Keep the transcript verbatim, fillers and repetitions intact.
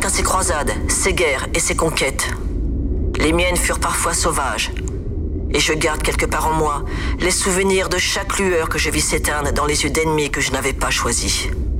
Chacun ses croisades, ses guerres et ses conquêtes. Les miennes furent parfois sauvages. Et je garde quelque part en moi les souvenirs de chaque lueur que je vis s'éteindre dans les yeux d'ennemis que je n'avais pas choisis.